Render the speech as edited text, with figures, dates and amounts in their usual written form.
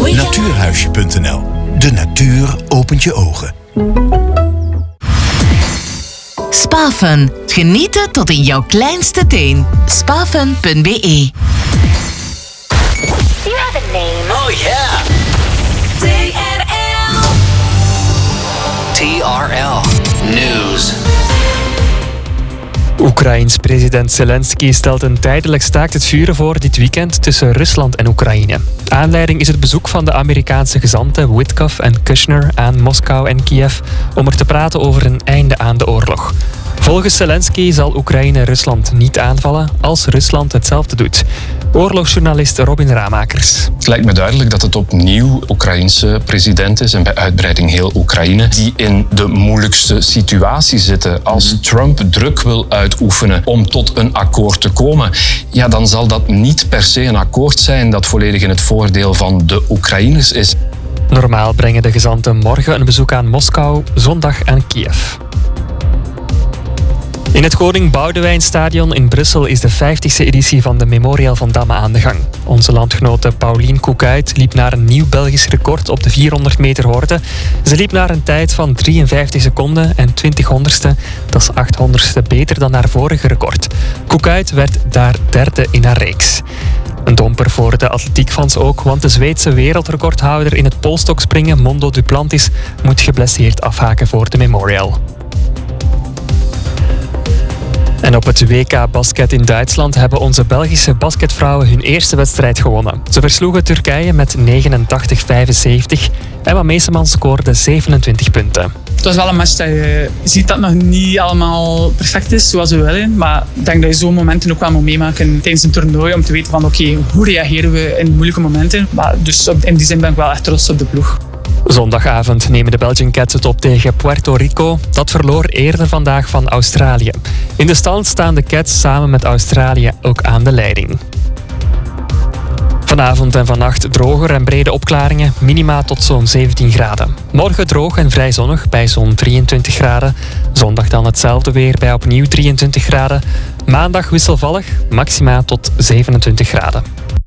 Natuurhuisje.nl. De natuur opent je ogen. Spafun. Genieten tot in jouw kleinste teen. Spafun.be. You have a name. Oh yeah. TRL News. Oekraïns president Zelensky stelt een tijdelijk staakt het vuren voor dit weekend tussen Rusland en Oekraïne. Aanleiding is het bezoek van de Amerikaanse gezanten Witkoff en Kushner aan Moskou en Kiev om er te praten over een einde aan de oorlog. Volgens Zelensky zal Oekraïne Rusland niet aanvallen als Rusland hetzelfde doet. Oorlogsjournalist Robin Ramakers. Het lijkt me duidelijk dat het opnieuw Oekraïense president is en bij uitbreiding heel Oekraïne die in de moeilijkste situatie zitten. Als Trump druk wil uitoefenen om tot een akkoord te komen, ja, dan zal dat niet per se een akkoord zijn dat volledig in het voordeel van de Oekraïners is. Normaal brengen de gezanten morgen een bezoek aan Moskou, zondag aan Kiev. In het Koning Boudewijnstadion in Brussel is de 50e editie van de Memorial van Damme aan de gang. Onze landgenote Pauline Koekuit liep naar een nieuw Belgisch record op de 400 meter horde. Ze liep naar een tijd van 53 seconden en 20 honderdste. Dat is 800ste beter dan haar vorige record. Koekuit werd daar derde in haar reeks. Een domper voor de atletiekfans ook, want de Zweedse wereldrecordhouder in het polstokspringen, Mondo Duplantis, moet geblesseerd afhaken voor de Memorial. En op het WK Basket in Duitsland hebben onze Belgische basketvrouwen hun eerste wedstrijd gewonnen. Ze versloegen Turkije met 89-75. Emma Meeseman scoorde 27 punten. Het was wel een match dat je ziet dat het nog niet allemaal perfect is zoals we willen. Maar ik denk dat je zo'n momenten ook wel moet meemaken tijdens een toernooi om te weten van oké, hoe reageren we in moeilijke momenten. Maar dus in die zin ben ik wel echt trots op de ploeg. Zondagavond nemen de Belgian Cats het op tegen Puerto Rico. Dat verloor eerder vandaag van Australië. In de stand staan de Cats samen met Australië ook aan de leiding. Vanavond en vannacht droger en brede opklaringen, minima tot zo'n 17 graden. Morgen droog en vrij zonnig bij zo'n 23 graden. Zondag dan hetzelfde weer bij opnieuw 23 graden. Maandag wisselvallig, maxima tot 27 graden.